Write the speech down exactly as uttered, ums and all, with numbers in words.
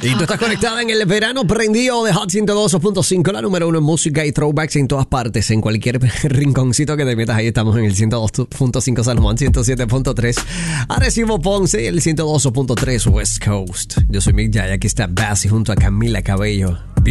Y tú estás conectada en el verano prendido de Hot ciento dos punto cinco, la número uno en música y throwbacks en todas partes, en cualquier rinconcito que te metas. Ahí estamos en el ciento dos punto cinco San Juan, ciento siete punto tres Arecibo Ponce, el ciento dos punto tres West Coast. Yo soy Mick Jay, aquí está Bassy junto a Camila Cabello.